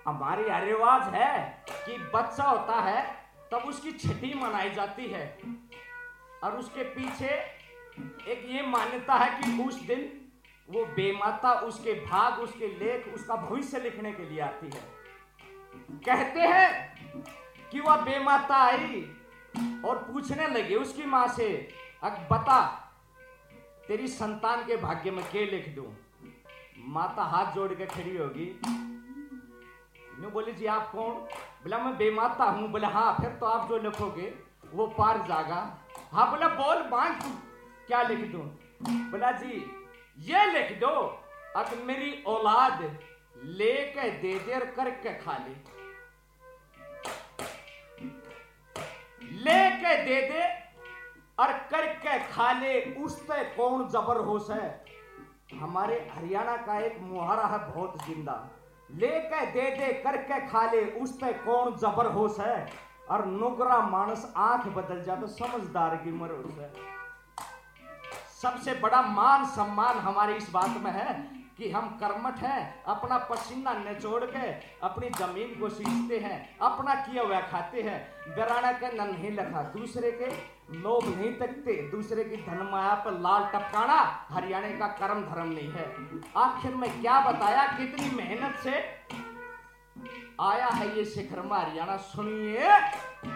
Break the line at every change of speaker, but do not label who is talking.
हमारी रिवाज है कि बच्चा होता है तब उसकी छठी मनाई जाती है और उसके पीछे एक ये मान्यता है कि उस दिन वो बेमाता उसके भाग, उसके लेख, उसका भविष्य लिखने के लिए आती है। कहते हैं कि वह बेमाता आई और पूछने लगी उसकी माँ से, अब बता तेरी संतान के भाग्य में क्या लिख दूं। माता हाथ जोड़ के खड़ी होगी, यूं बोली जी आप कौन? बोला मैं बेमाता हूं। बोला हाँ फिर तो आप जो लिखोगे वो पार जागा। हाँ बोला बोल मांग क्या लिख दूं? बोला जी ये लिख दो, अगर मेरी औलाद लेके दे देर करके खा ले, लेके दे दे और करके खा ले, उस पे कौन जबर होश है। हमारे हरियाणा का एक मुहावरा है बहुत जिंदा, लेके दे दे करके खा ले, उस पे कौन जबर होश है। और नुगरा मानस आंख बदल जा तो समझदार की मरोस है। सबसे बड़ा मान सम्मान हमारे इस बात में है कि हम कर्मठ हैं, अपना पसीना निचोड़ के अपनी जमीन को सींचते हैं, अपना किया हुआ खाते हैं, गराना के न नहीं लखा, दूसरे के लोभ नहीं तकते, दूसरे की धन माया पर लाल टपकाना हरियाणा का कर्म धर्म नहीं है। आखिर में क्या बताया, कितनी मेहनत से आया है ये शिखर में हरियाणा। सुनिए